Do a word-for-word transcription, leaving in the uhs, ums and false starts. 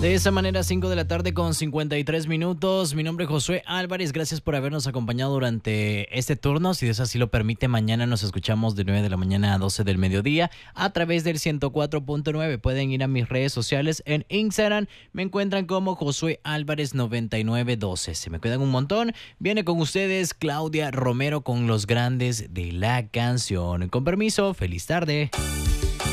De esa manera, cinco de la tarde con cincuenta y tres minutos. Mi nombre es Josué Álvarez. Gracias por habernos acompañado durante este turno. Si Dios así lo permite, mañana nos escuchamos de nueve de la mañana a doce del mediodía a través del ciento cuatro punto nueve. Pueden ir a mis redes sociales en Instagram. Me encuentran como Josué Álvarez noventa y nueve doce. Se me cuidan un montón. Viene con ustedes Claudia Romero con los grandes de la canción. Con permiso, feliz tarde.